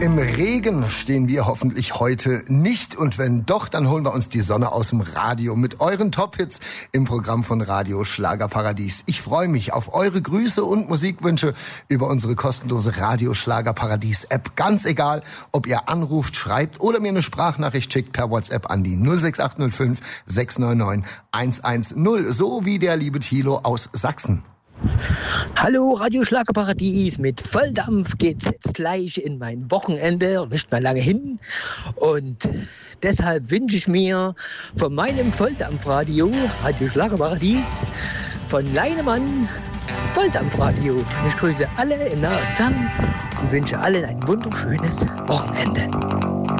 Im Regen stehen wir hoffentlich heute nicht. Und wenn doch, dann holen wir uns die Sonne aus dem Radio mit euren Top-Hits im Programm von Radio Schlagerparadies. Ich freue mich auf eure Grüße und Musikwünsche über unsere kostenlose Radio Schlagerparadies-App. Ganz egal, ob ihr anruft, schreibt oder mir eine Sprachnachricht schickt per WhatsApp an die 06805 699 110. So wie der liebe Thilo aus Sachsen. Hallo Radio Schlagerparadies, mit Volldampf geht's jetzt gleich in mein Wochenende, nicht mehr lange hin, und deshalb wünsche ich mir von meinem Volldampfradio, Radio Schlagerparadies, von Leinemann Volldampfradio. Ich grüße alle in nah und fern und wünsche allen ein wunderschönes Wochenende.